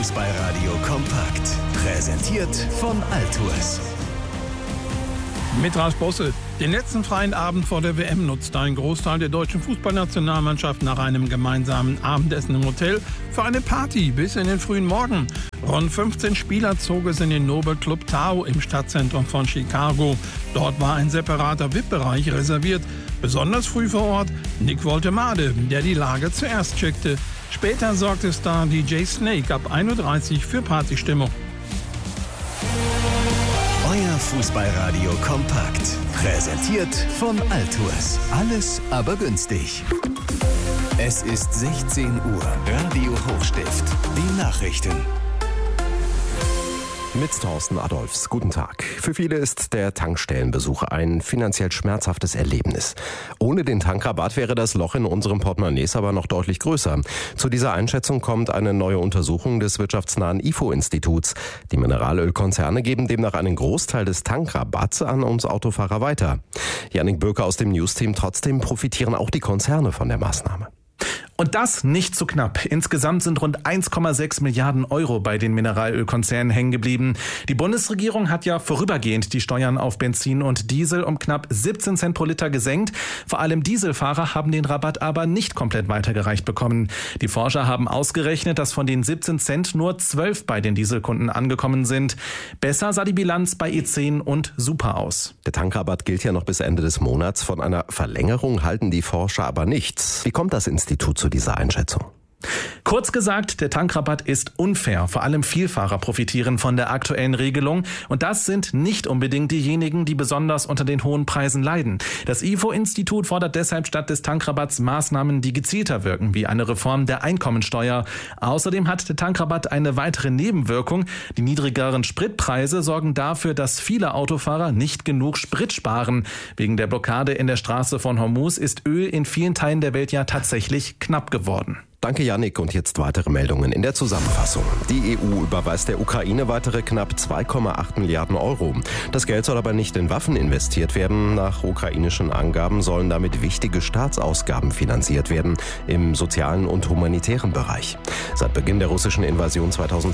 Fußballradio kompakt. Präsentiert von Altours. Mit Ralf Bosse. Den letzten freien Abend vor der WM nutzte ein Großteil der deutschen Fußballnationalmannschaft nach einem gemeinsamen Abendessen im Hotel für eine Party bis in den frühen Morgen. Rund 15 Spieler zog es in den Noble Club Tao im Stadtzentrum von Chicago. Dort war ein separater VIP-Bereich reserviert. Besonders früh vor Ort Nick Woltemade, der die Lage zuerst checkte. Später sorgte Star DJ Snake ab 1:30 Uhr für Partystimmung. Euer Fußballradio kompakt. Präsentiert von Altours. Alles aber günstig. Es ist 16 Uhr. Radio Hochstift. Die Nachrichten. Mit Thorsten Adolfs. Guten Tag. Für viele ist der Tankstellenbesuch ein finanziell schmerzhaftes Erlebnis. Ohne den Tankrabatt wäre das Loch in unserem Portemonnaies aber noch deutlich größer. Zu dieser Einschätzung kommt eine neue Untersuchung des wirtschaftsnahen IFO-Instituts. Die Mineralölkonzerne geben demnach einen Großteil des Tankrabatts an uns Autofahrer weiter. Jannik Bürker aus dem Newsteam. Trotzdem profitieren auch die Konzerne von der Maßnahme. Und das nicht zu knapp. Insgesamt sind rund 1,6 Milliarden Euro bei den Mineralölkonzernen hängen geblieben. Die Bundesregierung hat ja vorübergehend die Steuern auf Benzin und Diesel um knapp 17 Cent pro Liter gesenkt. Vor allem Dieselfahrer haben den Rabatt aber nicht komplett weitergereicht bekommen. Die Forscher haben ausgerechnet, dass von den 17 Cent nur 12 bei den Dieselkunden angekommen sind. Besser sah die Bilanz bei E10 und Super aus. Der Tankrabatt gilt ja noch bis Ende des Monats. Von einer Verlängerung halten die Forscher aber nichts. Wie kommt das Institut zu dieser Einschätzung? Kurz gesagt, der Tankrabatt ist unfair. Vor allem Vielfahrer profitieren von der aktuellen Regelung. Und das sind nicht unbedingt diejenigen, die besonders unter den hohen Preisen leiden. Das IFO-Institut fordert deshalb statt des Tankrabatts Maßnahmen, die gezielter wirken, wie eine Reform der Einkommensteuer. Außerdem hat der Tankrabatt eine weitere Nebenwirkung. Die niedrigeren Spritpreise sorgen dafür, dass viele Autofahrer nicht genug Sprit sparen. Wegen der Blockade in der Straße von Hormuz ist Öl in vielen Teilen der Welt ja tatsächlich knapp geworden. Danke, Jannik. Und jetzt weitere Meldungen in der Zusammenfassung. Die EU überweist der Ukraine weitere knapp 2,8 Milliarden Euro. Das Geld soll aber nicht in Waffen investiert werden. Nach ukrainischen Angaben sollen damit wichtige Staatsausgaben finanziert werden im sozialen und humanitären Bereich. Seit Beginn der russischen Invasion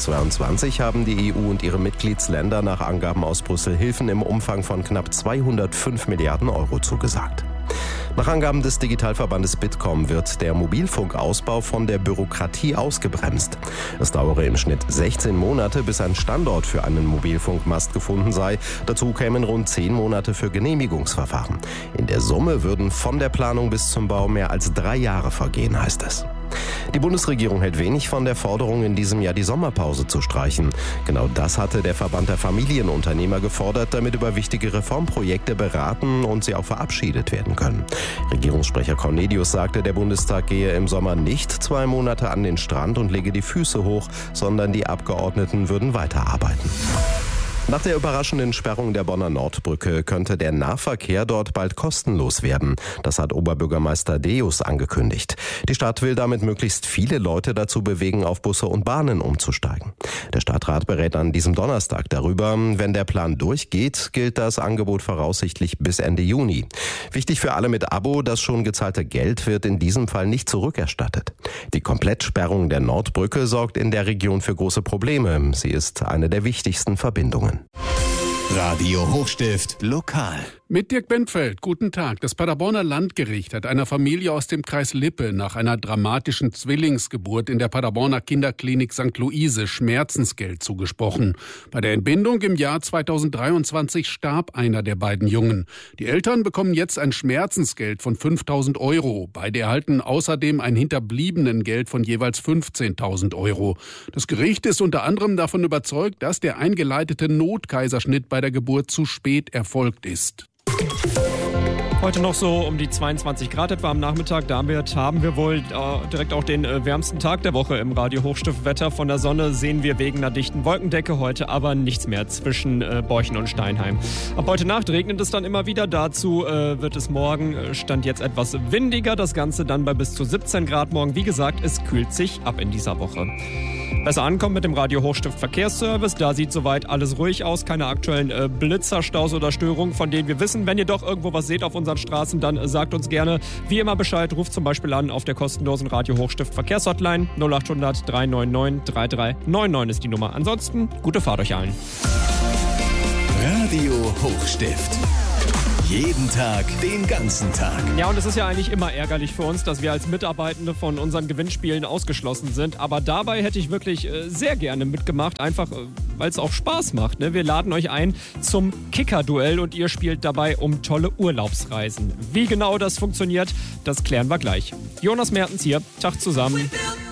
2022 haben die EU und ihre Mitgliedsländer nach Angaben aus Brüssel Hilfen im Umfang von knapp 205 Milliarden Euro zugesagt. Nach Angaben des Digitalverbandes Bitkom wird der Mobilfunkausbau von der Bürokratie ausgebremst. Es dauere im Schnitt 16 Monate, bis ein Standort für einen Mobilfunkmast gefunden sei. Dazu kämen rund 10 Monate für Genehmigungsverfahren. In der Summe würden von der Planung bis zum Bau mehr als 3 Jahre vergehen, heißt es. Die Bundesregierung hält wenig von der Forderung, in diesem Jahr die Sommerpause zu streichen. Genau das hatte der Verband der Familienunternehmer gefordert, damit über wichtige Reformprojekte beraten und sie auch verabschiedet werden können. Regierungssprecher Cornelius sagte, der Bundestag gehe im Sommer nicht 2 Monate an den Strand und lege die Füße hoch, sondern die Abgeordneten würden weiterarbeiten. Nach der überraschenden Sperrung der Bonner Nordbrücke könnte der Nahverkehr dort bald kostenlos werden. Das hat Oberbürgermeister Deus angekündigt. Die Stadt will damit möglichst viele Leute dazu bewegen, auf Busse und Bahnen umzusteigen. Der Stadtrat berät an diesem Donnerstag darüber. Wenn der Plan durchgeht, gilt das Angebot voraussichtlich bis Ende Juni. Wichtig für alle mit Abo, das schon gezahlte Geld wird in diesem Fall nicht zurückerstattet. Die Komplettsperrung der Nordbrücke sorgt in der Region für große Probleme. Sie ist eine der wichtigsten Verbindungen. Radio Hochstift lokal. Mit Dirk Benfeld, guten Tag. Das Paderborner Landgericht hat einer Familie aus dem Kreis Lippe nach einer dramatischen Zwillingsgeburt in der Paderborner Kinderklinik St. Luise Schmerzensgeld zugesprochen. Bei der Entbindung im Jahr 2023 starb einer der beiden Jungen. Die Eltern bekommen jetzt ein Schmerzensgeld von 5.000 Euro. Beide erhalten außerdem ein Hinterbliebenengeld von jeweils 15.000 Euro. Das Gericht ist unter anderem davon überzeugt, dass der eingeleitete Notkaiserschnitt bei der Geburt zu spät erfolgt ist. Heute noch so um die 22 Grad etwa am Nachmittag. Damit haben wir wohl direkt auch den wärmsten Tag der Woche im Radio Hochstift-Wetter. Von der Sonne sehen wir wegen einer dichten Wolkendecke heute aber nichts mehr zwischen Borchen und Steinheim. Ab heute Nacht regnet es dann immer wieder. Dazu wird es morgen, Stand jetzt, etwas windiger. Das Ganze dann bei bis zu 17 Grad morgen. Wie gesagt, es kühlt sich ab in dieser Woche. Besser ankommen mit dem Radio Hochstift Verkehrsservice. Da sieht soweit alles ruhig aus. Keine aktuellen Blitzerstaus oder Störungen, von denen wir wissen. Wenn ihr doch irgendwo was seht auf unserem Einsatzstraßen, dann sagt uns gerne wie immer Bescheid. Ruft zum Beispiel an auf der kostenlosen Radio Hochstift Verkehrshotline 0800 399 3399 ist die Nummer. Ansonsten gute Fahrt euch allen. Radio Hochstift. Jeden Tag, den ganzen Tag. Ja, und es ist ja eigentlich immer ärgerlich für uns, dass wir als Mitarbeitende von unseren Gewinnspielen ausgeschlossen sind. Aber dabei hätte ich wirklich sehr gerne mitgemacht, einfach weil es auch Spaß macht. Ne? Wir laden euch ein zum Kicker-Duell und ihr spielt dabei um tolle Urlaubsreisen. Wie genau das funktioniert, das klären wir gleich. Jonas Mertens hier, Tag zusammen.